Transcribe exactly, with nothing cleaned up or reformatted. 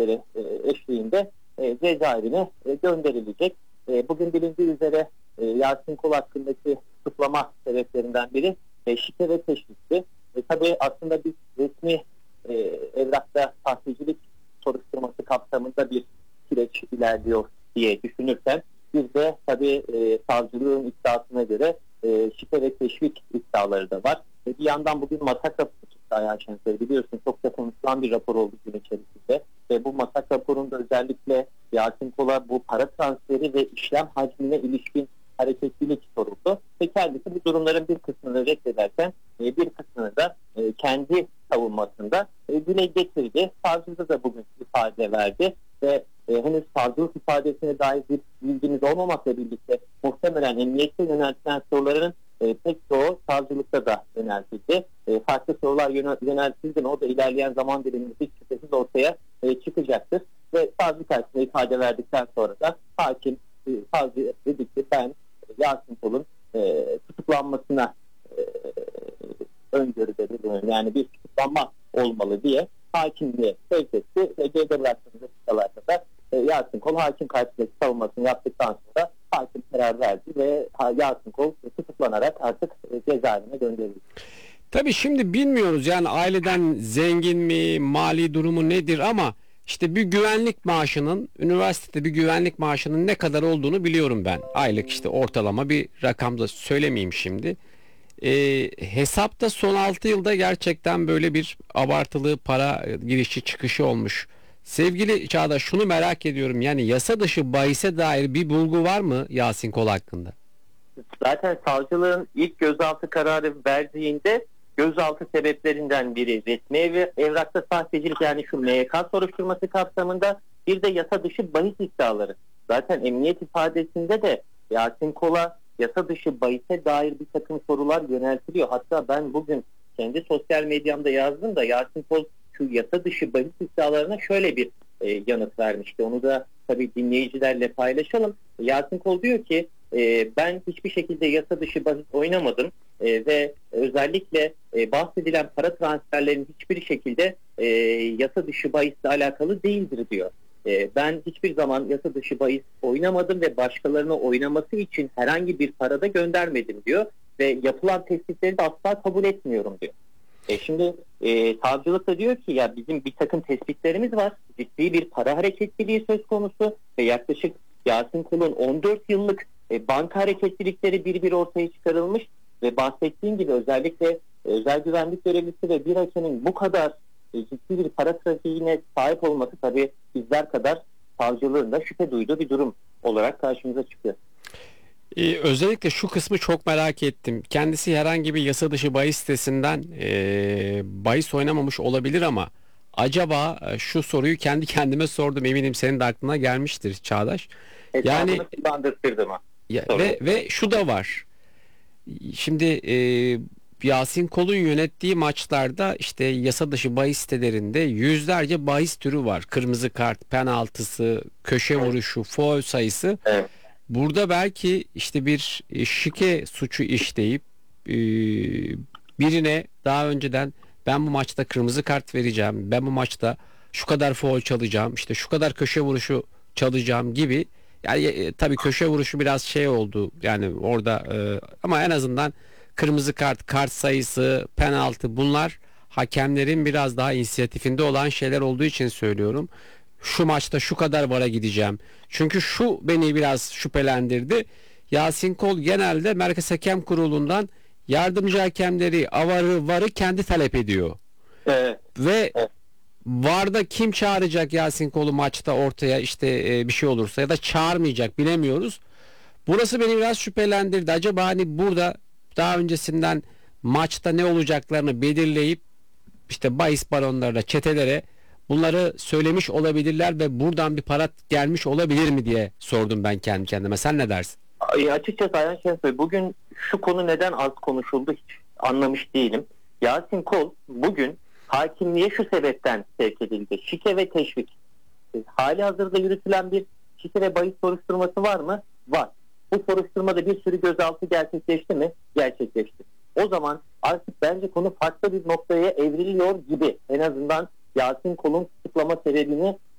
şahitleri e, eşliğinde e, cezaevine e, gönderilecek. E, bugün bilindiği üzere e, Yasin Kol hakkındaki tutuklama sebeplerinden biri e, şike ve teşvikti. E, tabii aslında biz resmi e, evrakta sahtecilik soruşturması kapsamında bir süreç ilerliyor diye düşünürken bir de tabii e, savcılığın iddiasına göre e, şike ve teşvik iddiaları da var. E, bir yandan bugün Masak raporu çıktı Ayhan Şensoy. Biliyorsun çok da konuşulan bir rapor oldu gün içerisinde. Ve bu Masak raporunda özellikle Yasin Kol'a bu para transferi ve işlem hacmine ilişkin hareketlilik soruldu. Ve kendisi bu durumların bir kısmını reddederken e, bir kısmını da e, kendi savunmasında e, dile getirdi. Savcılığı da bugün ifade verdi ve e, henüz savcılık ifadesine dair bir bilgimiz olmamakla birlikte muhtemelen emniyette yöneltilen soruların e, pek çoğu savcılıkta da yöneltildi. E, farklı sorular yöneltildi mi o da ilerleyen zaman diliminde hiç şüphesiz ortaya e, çıkacaktır. Ve savcı karşısında ifade verdikten sonra da hakim e, savcı dedi ki ben Yasin Kol'un e, tutuklanmasına e, öngörüde bulunuyorum. Yani bir tutuklanma olmalı diye hakimliğe sevk etti ve ceza bıraktığımız dakikalarda da e, Yasin Kol hakim karşısındaki savunmasını yaptıktan sonra hakim karar verdi ve Yasin Kol tutuklanarak artık e, cezaevine gönderildi. Tabii şimdi bilmiyoruz yani aileden zengin mi, mali durumu nedir ama işte bir güvenlik maaşının, üniversitede bir güvenlik maaşının ne kadar olduğunu biliyorum ben. Aylık işte ortalama bir rakamda söylemeyeyim şimdi. E, hesapta son altı yılda gerçekten böyle bir abartılı para girişi çıkışı olmuş. Sevgili Çağdaş şunu merak ediyorum yani yasa dışı bahise dair bir bulgu var mı Yasin Kol hakkında? Zaten savcılığın ilk gözaltı kararı verdiğinde gözaltı sebeplerinden biri resmi ev, evrakta sahtecilik yani şu M Y K soruşturması kapsamında bir de yasa dışı bahis iddiaları. Zaten emniyet ifadesinde de Yasin Kol'a yasa dışı bahise dair bir takım sorular yöneltiliyor. Hatta ben bugün kendi sosyal medyamda yazdım da Yasin Kol şu yasa dışı bahis iddialarına şöyle bir e, yanıt vermişti. Onu da tabii dinleyicilerle paylaşalım. Yasin Kol diyor ki e, ben hiçbir şekilde yasa dışı bahis oynamadım e, ve özellikle e, bahsedilen para transferlerinin hiçbir şekilde e, yasa dışı bahisle alakalı değildir diyor. E, ben hiçbir zaman yasa dışı bahis oynamadım ve başkalarına oynaması için herhangi bir para da göndermedim diyor ve yapılan tespitleri de asla kabul etmiyorum diyor. E şimdi e, savcılık da diyor ki ya bizim bir takım tespitlerimiz var. Ciddi bir para hareketliliği söz konusu ve yaklaşık Yasin Kol'un on dört yıllık e, banka hareketlilikleri bir bir ortaya çıkarılmış ve bahsettiğim gibi özellikle e, özel güvenlik görevlisi ve bir hakemin bu kadar e, ciddi bir para trafiğine sahip olması tabii bizler kadar savcılığın da şüphe duyduğu bir durum olarak karşımıza çıkıyor. Ee, özellikle şu kısmı çok merak ettim. Kendisi herhangi bir yasa dışı bahis sitesinden e, bahis oynamamış olabilir ama acaba e, şu soruyu kendi kendime sordum. Eminim senin de aklına gelmiştir Çağdaş. Yani ya, ve ve şu da var. Şimdi e, Yasin Kol'un yönettiği maçlarda işte yasa dışı bahis sitelerinde yüzlerce bahis türü var. Kırmızı kart, penaltısı, köşe vuruşu, faul sayısı. Evet. Burada belki işte bir şike suçu işleyip e, birine daha önceden ben bu maçta kırmızı kart vereceğim, ben bu maçta şu kadar faul çalacağım, işte şu kadar köşe vuruşu çalacağım gibi. Yani e, tabii köşe vuruşu biraz şey oldu yani orada e, ama en azından kırmızı kart, kart sayısı, penaltı bunlar hakemlerin biraz daha inisiyatifinde olan şeyler olduğu için söylüyorum. Şu maçta şu kadar vara gideceğim. Çünkü şu beni biraz şüphelendirdi. Yasin Kol genelde Merkez Hakem Kurulu'ndan yardımcı hakemleri, avarı, varı kendi talep ediyor. Evet. Ve Evet. varda kim çağıracak Yasin Kol'u maçta ortaya işte e, bir şey olursa ya da çağırmayacak bilemiyoruz. Burası beni biraz şüphelendirdi. Acaba hani burada daha öncesinden maçta ne olacaklarını belirleyip işte bahis baronlarına, çetelere bunları söylemiş olabilirler ve buradan bir para gelmiş olabilir mi diye sordum ben kendi kendime. Sen ne dersin? E, açıkçası Ayhan Şensoy bugün şu konu neden az konuşuldu hiç anlamış değilim. Yasin Kol bugün hakimliğe şu sebepten sevk edildi. Şike ve teşvik. E, hali hazırda yürütülen bir şike ve bahis soruşturması var mı? Var. Bu soruşturmada bir sürü gözaltı gerçekleşti mi? Gerçekleşti. O zaman artık bence konu farklı bir noktaya evriliyor gibi. En azından Yasin Kol'un tutuklama sebebini